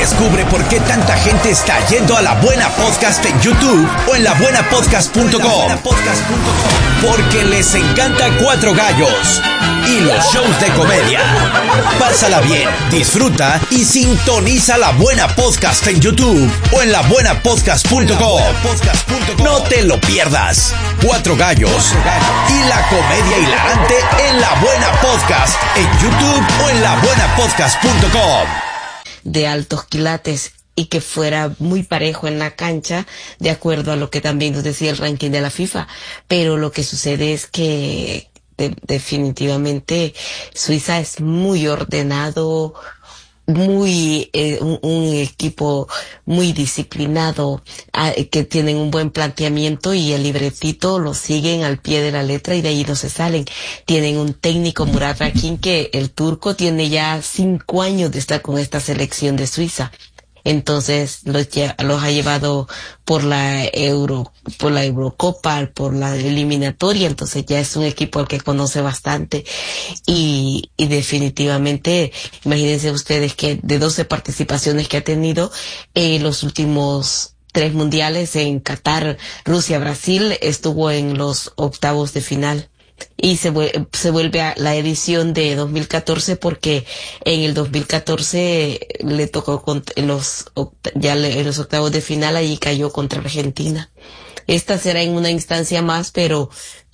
Descubre por qué tanta gente está yendo a La Buena Podcast en YouTube o en labuenapodcast.com. Porque les encanta Cuatro Gallos y los shows de comedia. Pásala bien, disfruta y sintoniza La Buena Podcast en YouTube o en labuenapodcast.com. No te lo pierdas. Cuatro Gallos y la comedia hilarante en La Buena Podcast en YouTube o en labuenapodcast.com. De altos quilates y que fuera muy parejo en la cancha, de acuerdo a lo que también nos decía el ranking de la FIFA. Pero lo que sucede es que definitivamente Suiza es muy ordenado, muy un equipo muy disciplinado, que tienen un buen planteamiento y el libretito lo siguen al pie de la letra y de ahí no se salen. Tienen un técnico, Murat Yakin, que el turco tiene ya 5 años de estar con esta selección de Suiza. Entonces los ha llevado por la Eurocopa, por la eliminatoria, entonces ya es un equipo al que conoce bastante y definitivamente, imagínense ustedes que de 12 participaciones que ha tenido, los últimos 3 mundiales en Qatar, Rusia, Brasil, estuvo en los octavos de final. Y se vuelve a la edición de 2014 porque en el 2014 le tocó en los octavos de final, allí cayó contra Argentina. Esta será en una instancia más, pero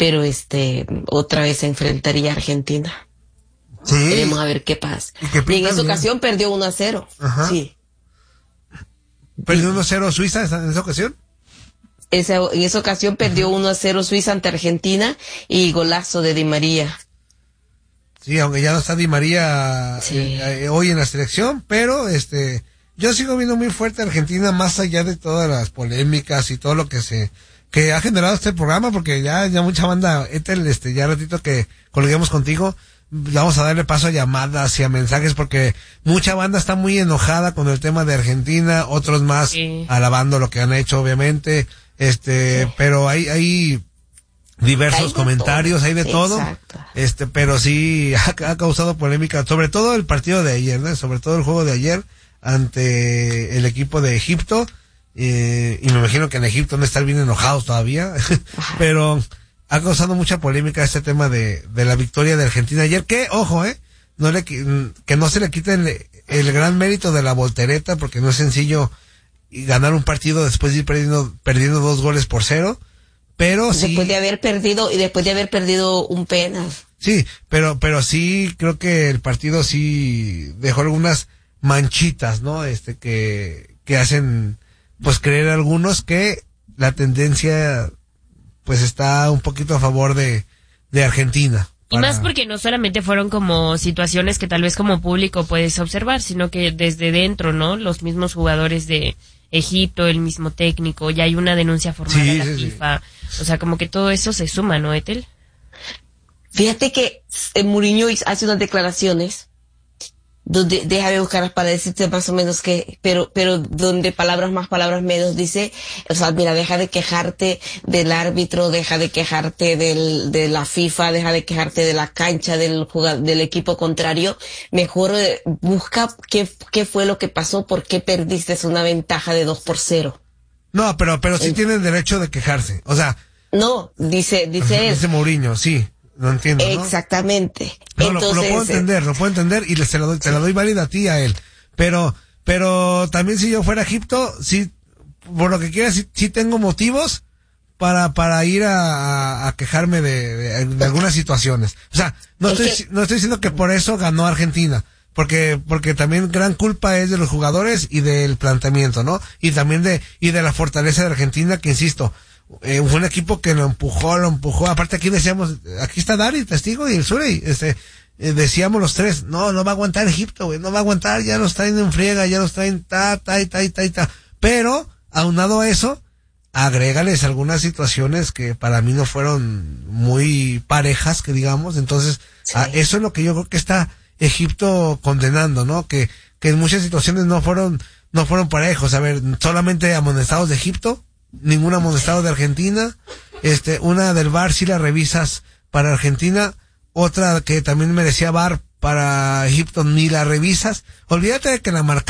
otra vez se enfrentaría a Argentina. Sí. Veremos a ver qué pasa. Y en esa ocasión perdió 1-0. Ajá. Sí. ¿Perdió 1-0 Suiza en esa ocasión? En esa ocasión perdió 1-0 Suiza ante Argentina y golazo de Di María. Sí, aunque ya no está Di María hoy en la selección, pero yo sigo viendo muy fuerte a Argentina más allá de todas las polémicas y todo lo que ha generado este programa, porque ya mucha banda, Ethel, ya ratito que colguemos contigo, vamos a darle paso a llamadas y a mensajes porque mucha banda está muy enojada con el tema de Argentina, otros más alabando lo que han hecho, obviamente. Pero hay diversos comentarios, hay de todo. Pero sí ha causado polémica, sobre todo el partido de ayer, ¿no? Sobre todo el juego de ayer ante el equipo de Egipto, y me imagino que en Egipto no están bien enojados todavía, pero ha causado mucha polémica este tema de la victoria de Argentina ayer, que, ojo, que no se le quite el gran mérito de la voltereta, porque no es sencillo y ganar un partido después de ir perdiendo 2-0, pero sí. Después de haber perdido un penal. Sí, pero sí creo que el partido sí dejó algunas manchitas, ¿no? Que hacen, pues, creer a algunos que la tendencia, pues, está un poquito a favor de Argentina. Y más porque no solamente fueron como situaciones que tal vez como público puedes observar, sino que desde dentro, ¿no? Los mismos jugadores de Egipto, el mismo técnico, ya hay una denuncia formal a la FIFA. O sea, como que todo eso se suma, ¿no, Ethel? Fíjate que Mourinho hace unas declaraciones donde, déjame buscarlas para decirte más o menos pero donde palabras más, palabras menos, dice, o sea, mira, deja de quejarte del árbitro, deja de quejarte de la FIFA, deja de quejarte de la cancha del equipo contrario, mejor busca qué fue lo que pasó, por qué perdiste una ventaja de 2-0. No, pero sí tienen derecho de quejarse, o sea. No, dice él. Dice Mourinho, sí. No entiendo, ¿no? Exactamente. No, entonces, lo puedo entender y se la doy válida a ti, a él. Pero también si yo fuera a Egipto, sí, por lo que quieras, sí tengo motivos para ir a quejarme de algunas situaciones. O sea, no estoy diciendo que por eso ganó Argentina, porque también gran culpa es de los jugadores y del planteamiento, ¿no? Y también de la fortaleza de Argentina, que insisto, fue un equipo que lo empujó, aparte aquí decíamos, aquí está Dari, testigo, y el Surey, decíamos los tres, no va a aguantar Egipto, güey, no va a aguantar, ya los traen en friega, ya los traen pero, aunado a eso, agrégales algunas situaciones que para mí no fueron muy parejas, que digamos, entonces, eso es lo que yo creo que está Egipto condenando, ¿no? Que en muchas situaciones no fueron parejos, a ver, solamente amonestados de Egipto, ningún amonestado de Argentina, una del VAR si la revisas para Argentina, otra que también merecía VAR para Egipto ni la revisas, olvídate de que la marca